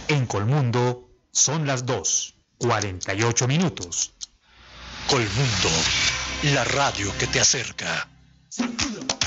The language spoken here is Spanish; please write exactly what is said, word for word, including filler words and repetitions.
En Colmundo son las dos, cuarenta y ocho minutos. Colmundo, la radio que te acerca. Sacudo.